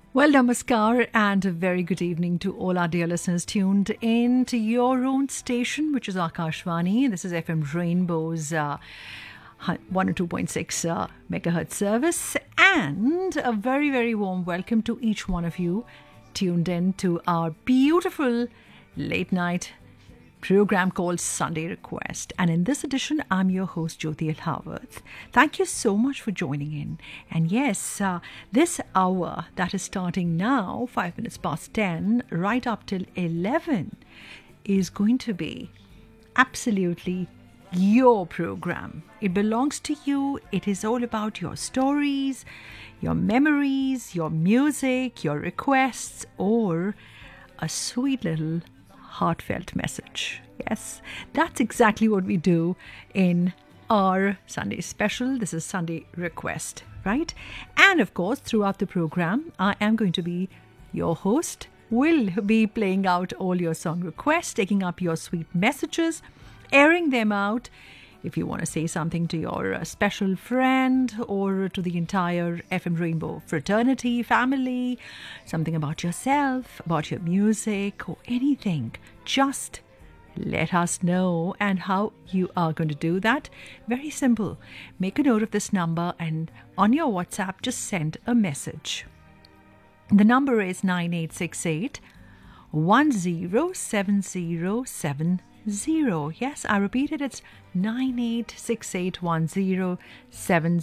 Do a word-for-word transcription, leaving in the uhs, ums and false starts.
Well, namaskar and a very good evening to all our dear listeners tuned in to your own station, which is Akashvani. This is F M Rainbow's uh, one oh two point six uh, megahertz service. And a very, very warm welcome to each one of you tuned in to our beautiful late night program called Sunday Request. And in this edition, I'm your host, Jyoti L. Haworth. Thank you so much for joining in. And yes, uh, this hour that is starting now, five minutes past ten, right up till eleven, is going to be absolutely your program. It belongs to you. It is all about your stories, your memories, your music, your requests, or a sweet little heartfelt message. Yes, that's exactly what we do in our Sunday special. This is Sunday Request, right? And of course, throughout the program, I am going to be your host. Will be playing out all your song requests, taking up your sweet messages, airing them out. If you want to say something to your uh, special friend or to the entire F M Rainbow fraternity, family, something about yourself, about your music or anything, just let us know. And how you are going to do that? Very simple. Make a note of this number and on your WhatsApp, just send a message. The number is nine eight six eight, one zero seven zero seven zero. Yes, I repeat it. It's nine eight six eight one zero seven